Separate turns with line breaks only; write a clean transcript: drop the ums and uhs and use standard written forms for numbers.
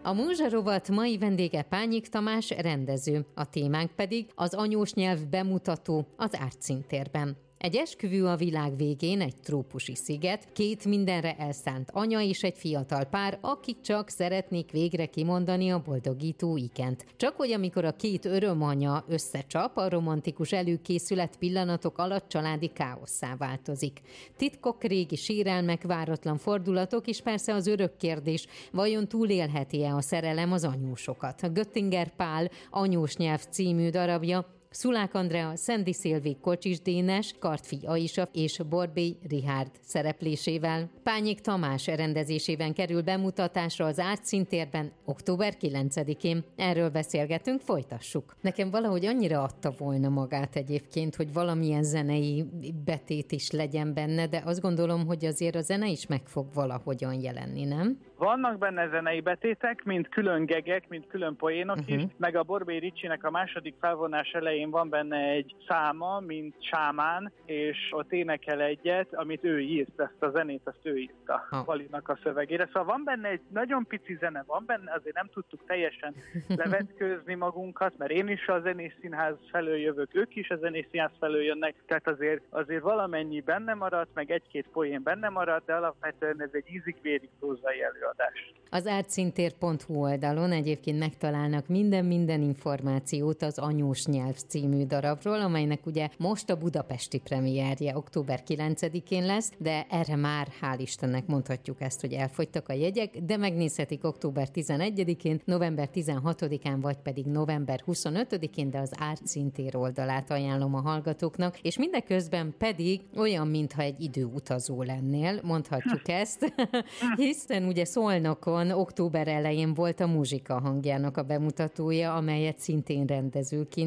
A Múzsa rovat mai vendége Pányik Tamás rendező, a témánk pedig az anyós nyelv bemutató az Art Színtérben. Egy esküvő a világ végén, egy trópusi sziget, két mindenre elszánt anya és egy fiatal pár, akik csak szeretnék végre kimondani a boldogító igent. Csak hogy amikor a két örömanya összecsap, a romantikus előkészület pillanatok alatt családi káosszá változik. Titkok, régi sérelmek, váratlan fordulatok, és persze az örök kérdés, vajon túlélheti-e a szerelem az anyósokat? Göttinger Pál Anyós nyelv című darabja Szulák Andrea, Szendi Szilvi, Kocsis Dénes, Kartfi Aisa és Borbély Richárd szereplésével. Pányik Tamás rendezésében kerül bemutatásra az Art Színtérben október 9-én. Erről beszélgetünk, folytassuk. Nekem valahogy annyira adta volna magát egyébként, hogy valamilyen zenei betét is legyen benne, de azt gondolom, hogy azért a zene is meg fog valahogyan jelenni, nem?
Vannak benne zenei betétek, mint külön gegek, mint külön poénok is, meg a Borbély Ricsinek a második felvonás elején van benne egy száma, mint sámán, és ott énekel egyet, amit ő írt, ezt a zenét, azt ő írta Valinak a szövegére. Szóval van benne egy nagyon pici zene, van benne, azért nem tudtuk teljesen levetkőzni magunkat, mert én is a Zenészszínház felől jövök, ők is a Zenészszínház felől jönnek, tehát azért valamennyi benne maradt, meg egy-két poén benne maradt, de alapvetően ez egy ízig-vérig prózai előadás.
Az artszíntér.hu oldalon egyébként megtalálnak minden információt az Anyós nyelv című darabról, amelynek ugye most a budapesti premierje október 9-én lesz, de erre már hál' Istennek mondhatjuk ezt, hogy elfogytak a jegyek, de megnézhetik október 11-én, november 16-án, vagy pedig november 25-én, de az Art Színtér oldalát ajánlom a hallgatóknak, és mindeközben pedig olyan, mintha egy időutazó lennél, mondhatjuk ezt, hiszen ugye Szolnokon október elején volt a Muzsika hangjának a bemutatója, amelyet szintén rendezőként